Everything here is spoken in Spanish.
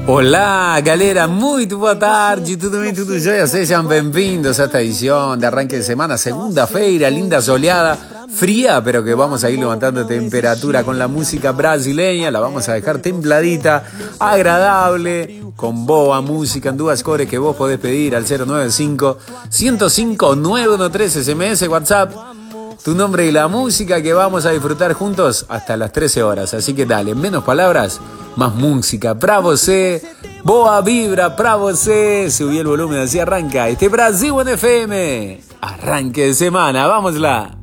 Olá, galera, muito boa tarde, tudo bem, tudo jóia? Sejam bem-vindos a esta edición de arranque de semana, segunda-feira, linda soleada, fría, pero que vamos a ir levantando temperatura con la música brasileña, la vamos a dejar templadita, agradable, con boa música en duas cores que vos podés pedir al 095-105-913 SMS, WhatsApp, tu nombre y la música que vamos a disfrutar juntos hasta las 13 horas. Así que dale, menos palabras, más música. Pra você, boa vibra pra você. Subí el volumen, así arranca este Brasil en FM. Arranque de semana, vámosla.